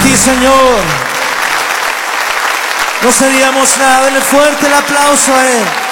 ti, Señor. No seríamos nada. Denle fuerte el aplauso a Él.